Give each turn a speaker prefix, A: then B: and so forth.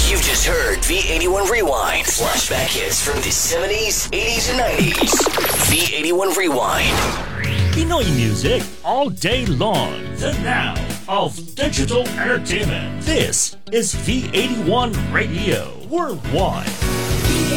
A: You just heard V81 Rewind. Flashback hits from the 70s, 80s, and 90s. V81 Rewind.
B: Pinoy music all day long. The now of digital entertainment. This is V81 Radio Worldwide.